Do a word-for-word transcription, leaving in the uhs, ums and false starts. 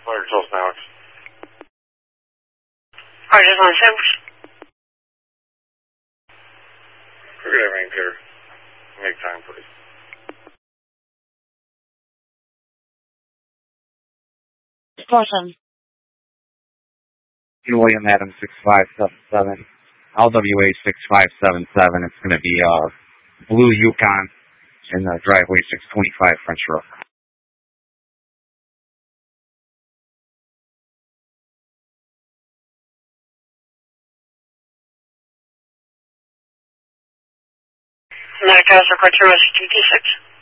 Fire Control Alex. Alright, just on Sims. Good evening, Peter. Make time, please. Awesome. William Adams six five seven seven, L W A six five seven seven. It's going to be uh, blue Yukon in the driveway six twenty-five French Road. America has a quarter of T T six.